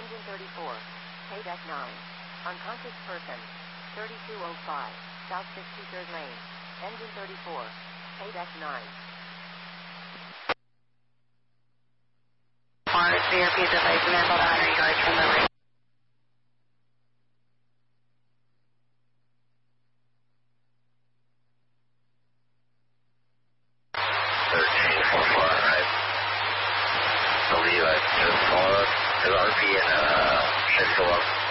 Engine 34. Pay deck 9. Unconscious person. 3205. South 63rd lane. Engine 34. Pay deck 9. CRP device and about 100 yards from the ring. I believe I just saw it. The RP and Chevy go up.